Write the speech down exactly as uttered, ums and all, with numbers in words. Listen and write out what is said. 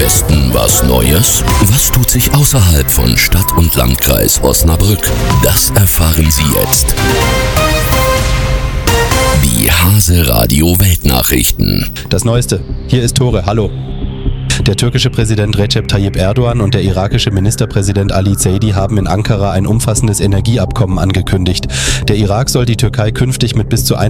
Westen was Neues? Was tut sich außerhalb von Stadt und Landkreis Osnabrück? Das erfahren Sie jetzt. Die Hase Radio Weltnachrichten. Das Neueste. Hier ist Tore. Hallo. Der türkische Präsident Recep Tayyip Erdogan und der irakische Ministerpräsident Ali Zaidi haben in Ankara ein umfassendes Energieabkommen angekündigt. Der Irak soll die Türkei künftig mit bis zu